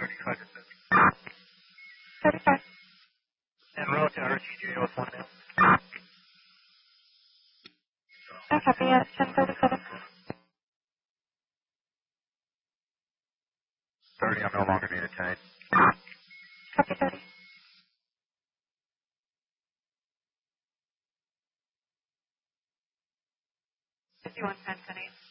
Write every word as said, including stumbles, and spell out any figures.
thirty-five to seventy. thirty-five. And route to R T J with one now. I copy at ten thirty-seven. thirty, I'm no longer being attained. Copy thirty. fifty-one ten ten eight.